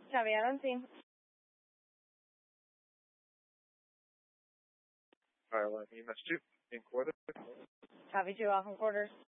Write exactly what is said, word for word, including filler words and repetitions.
Copy, I don't see. Fire line E M S two, in quarter. Copy two, off in quarters.